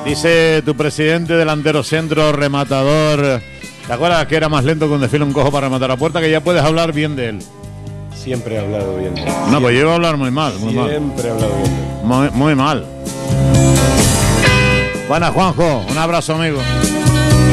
Dice tu presidente, delantero centro, rematador. ¿Te acuerdas que era más lento que un desfile un cojo para rematar a puerta? Que ya puedes hablar bien de él. Siempre he hablado bien de él. No, pues yo iba a hablar muy mal, muy mal. Siempre he hablado bien de él. Muy mal. Buenas, Juanjo. Un abrazo, amigo.